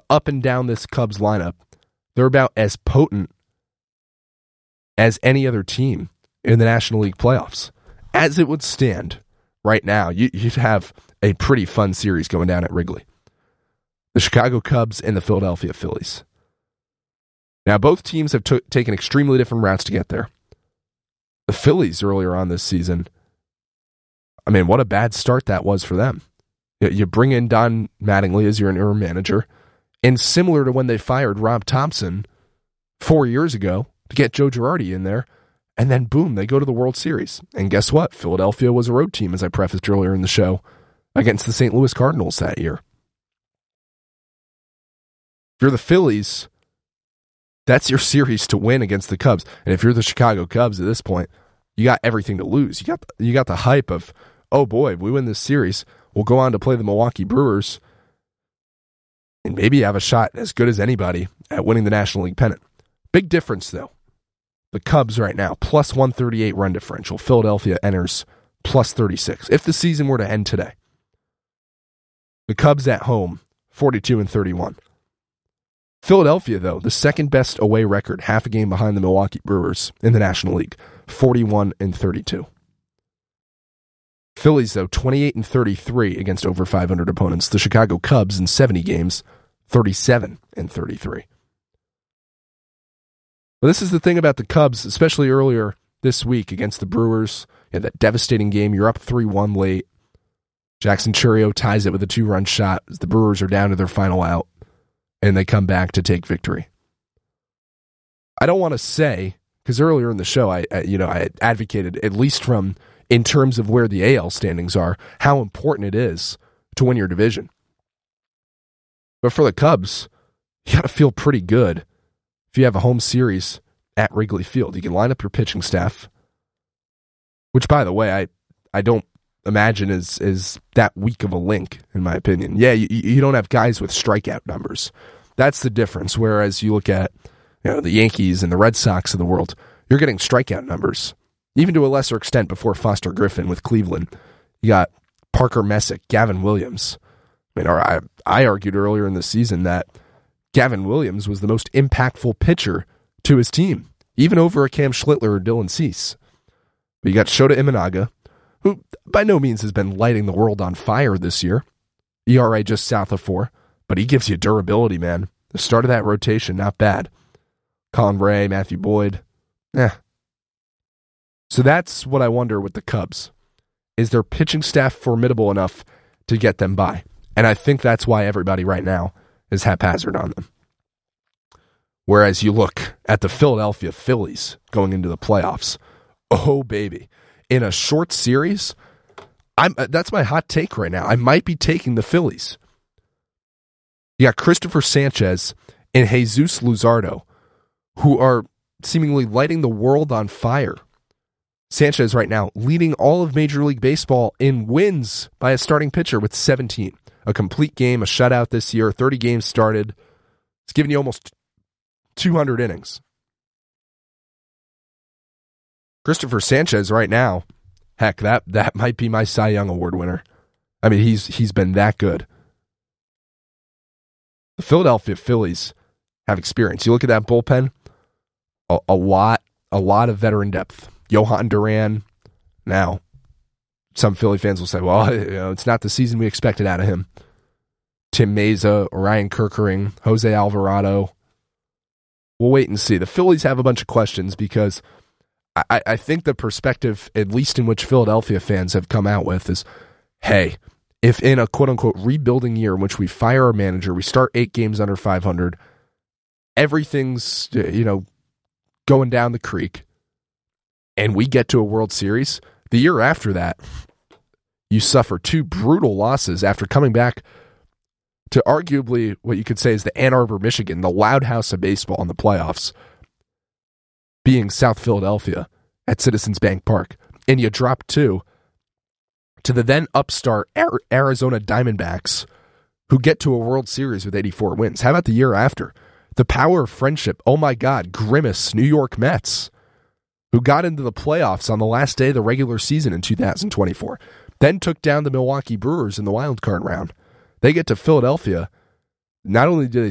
up and down this Cubs lineup, they're about as potent as any other team in the National League playoffs. As it would stand right now, you'd have a pretty fun series going down at Wrigley. The Chicago Cubs and the Philadelphia Phillies. Now, both teams have taken extremely different routes to get there. The Phillies earlier on this season, I mean, what a bad start that was for them. You bring in Don Mattingly as your interim manager, and similar to when they fired Rob Thompson 4 years ago to get Joe Girardi in there, and then boom, they go to the World Series. And guess what? Philadelphia was a road team, as I prefaced earlier in the show, against the St. Louis Cardinals that year. If you're the Phillies, that's your series to win against the Cubs. And if you're the Chicago Cubs at this point, you got everything to lose. You got the hype of, oh boy, if we win this series, we'll go on to play the Milwaukee Brewers and maybe have a shot as good as anybody at winning the National League pennant. Big difference, though. The Cubs right now, plus 138 run differential. Philadelphia enters plus 36. If the season were to end today. The Cubs at home, 42-31. Philadelphia, though, the second best away record, half a game behind the Milwaukee Brewers in the National League, 41-32. Phillies, though, 28-33 against over 500 opponents. The Chicago Cubs in 70 games, 37-33. Well, this is the thing about the Cubs, especially earlier this week against the Brewers. That devastating game. You're up 3-1 late. Jackson Chourio ties it with a 2-run shot as the Brewers are down to their final out, and they come back to take victory. I don't want to say, because earlier in the show, I advocated, at least from in terms of where the AL standings are, how important it is to win your division. But for the Cubs, you got to feel pretty good if you have a home series at Wrigley Field. You can line up your pitching staff, which, by the way, I don't imagine is that weak of a link, in my opinion. Yeah, you don't have guys with strikeout numbers. That's the difference. Whereas you look at the Yankees and the Red Sox of the world, you're getting strikeout numbers. Even to a lesser extent before Foster Griffin with Cleveland. You got Parker Messick, Gavin Williams. I argued earlier in the season that Gavin Williams was the most impactful pitcher to his team, even over a Cam Schlittler or Dylan Cease. But you got Shota Imanaga, who by no means has been lighting the world on fire this year. ERA just south of 4, but he gives you durability, man. The start of that rotation, not bad. Colin Ray, Matthew Boyd, So that's what I wonder with the Cubs. Is their pitching staff formidable enough to get them by? And I think that's why everybody right now is haphazard on them. Whereas you look at the Philadelphia Phillies going into the playoffs. Oh, baby. In a short series, that's my hot take right now. I might be taking the Phillies. You got Christopher Sanchez and Jesus Luzardo, who are seemingly lighting the world on fire. Sanchez right now leading all of Major League Baseball in wins by a starting pitcher with 17. A complete game, a shutout this year, 30 games started. It's giving you almost 200 innings. Christopher Sanchez right now, heck, that might be my Cy Young Award winner. I mean, he's been that good. The Philadelphia Phillies have experience. You look at that bullpen, a lot of veteran depth. Johan Duran. Now, some Philly fans will say, well, it's not the season we expected out of him. Tim Meza, Ryan Kerkering, Jose Alvarado. We'll wait and see. The Phillies have a bunch of questions because I think the perspective, at least in which Philadelphia fans have come out with, is, hey, if in a quote-unquote rebuilding year in which we fire our manager, we start 8 games under 500, everything's going down the creek, and we get to a World Series, the year after that, you suffer 2 brutal losses after coming back to arguably what you could say is the Ann Arbor, Michigan, the loud house of baseball in the playoffs, being South Philadelphia at Citizens Bank Park. And you drop 2 to the then upstart Arizona Diamondbacks, who get to a World Series with 84 wins. How about the year after? The power of friendship. Oh my God, Grimace, New York Mets, who got into the playoffs on the last day of the regular season in 2024, then took down the Milwaukee Brewers in the wild card round. They get to Philadelphia. Not only do they